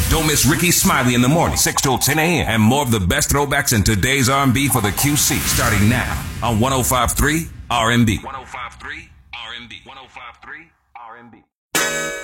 Don't miss Ricky Smiley in the morning, 6 till 10 a.m. And more of the best throwbacks in today's R&B for the QC, starting now on 105.3 R&B. 105.3 R&B. 105.3 R&B.